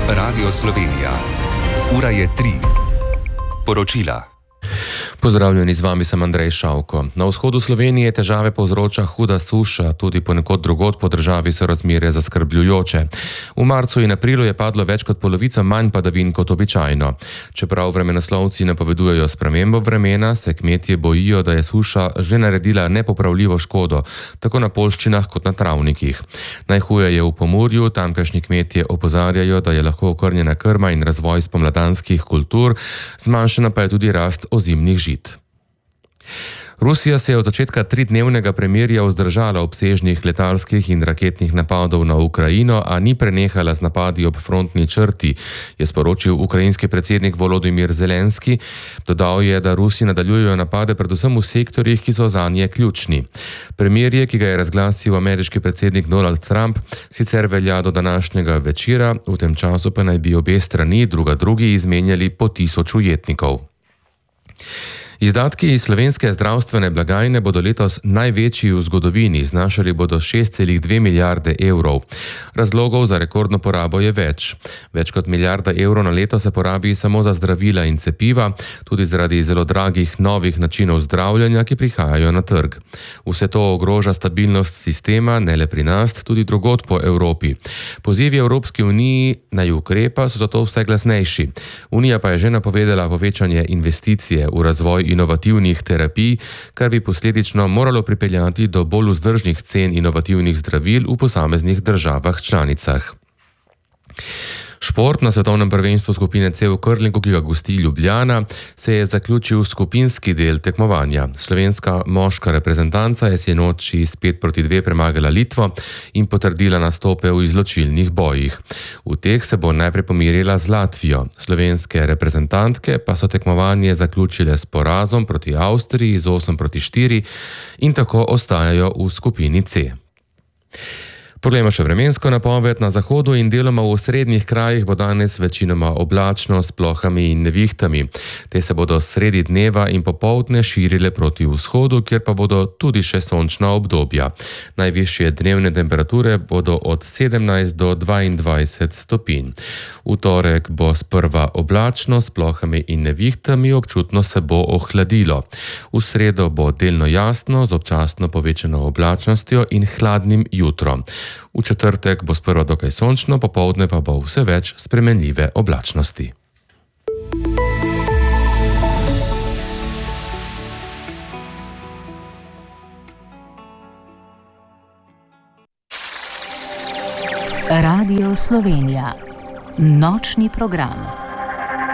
Radio Slovenija. Ura je 3. Poročila. Pozdravljeni, z vami sem Andrej Šavko. Na vzhodu Slovenije težave povzroča huda suša, tudi ponekod drugod po državi so razmere zaskrbljujoče. V marcu in aprilu je padlo več kot polovico manj padavin kot običajno. Čeprav vremenoslovci napovedujejo spremembo vremena, se kmetje bojijo, da je suša že naredila nepopravljivo škodo, tako na poljščinah kot na travnikih. Najhuje je v Pomurju, tamkajšnji kmetje opozarjajo, da je lahko okrnjena krma in razvoj spomladanskih kultur, zmanjšana pa je tudi rast ozimnih žit. Rusija se je od začetka 3-dnevnega premirja vzdržala obsežnih letalskih in raketnih napadov na Ukrajino, a ni prenehala z napadi ob frontni črti, je sporočil ukrajinski predsednik Volodymyr Zelenski. Dodal je, da Rusi nadaljujejo napade predvsem v sektorjih, ki so zanje ključni. Premirje, ki ga je razglasil ameriški predsednik Donald Trump, sicer velja do današnjega večera, v tem času pa naj bi obe strani drugi izmenjali po 1000 ujetnikov. Izdatki slovenske zdravstvene blagajne bodo letos največji v zgodovini, znašali bodo 6,2 milijarde evrov. Razlogov za rekordno porabo je več. Več kot milijarda evrov na leto se porabi samo za zdravila in cepiva, tudi zaradi zelo dragih novih načinov zdravljenja, ki prihajajo na trg. Vse to ogroža stabilnost sistema, ne le pri nas, tudi drugod po Evropi. Pozivi Evropski uniji naj ukrepa so zato vse glasnejši. Unija pa je že napovedala povečanje investicije v razvoj inovativnih terapij, kar bi posledično moralo pripeljati do bolj vzdržnih cen inovativnih zdravil v posameznih državah članicah. Šport na svetovnem prvenstvu skupine C v curlingu, ki ga gosti Ljubljana, se je zaključil skupinski del tekmovanja. Slovenska moška reprezentanca je sinoči 5-2 premagala Litvo in potrdila nastope v izločilnih bojih. V teh se bo najprej pomirila z Latvijo. Slovenske reprezentantke pa so tekmovanje zaključile s porazom proti Avstriji z 8-4 in tako ostajajo v skupini C. Poglejmo še vremensko napoved. Na zahodu in deloma v osrednjih krajih bo danes večinoma oblačno s plohami in nevihtami. Te se bodo sredi dneva in popoldne širile proti vzhodu, kjer pa bodo tudi še sončna obdobja. Najvišje dnevne temperature bodo od 17 do 22 stopinj. V torek bo sprva oblačno s plohami in nevihtami, občutno se bo ohladilo. V sredo bo delno jasno z občasno povečano oblačnostjo in hladnim jutrom. V četrtek bo sprva dokaj sončno, popoldne pa bo vse več spremenljive oblačnosti. Radio Slovenija. Nočni program.